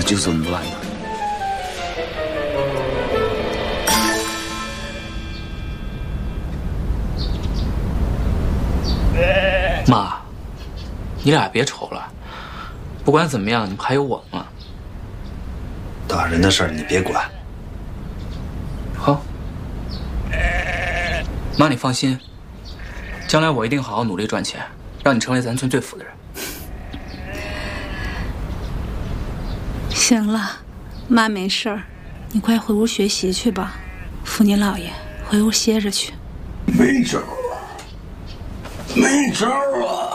就这么办呢？ 妈，你俩别愁了，不管怎么样，你不还有我吗？ 大人的事儿你别管。 好，妈你放心，将来我一定好好努力赚钱，让你成为咱村最富的人。 行了，妈没事儿，你快回屋学习去吧。扶你姥爷回屋歇着去。 没招啊，没招啊！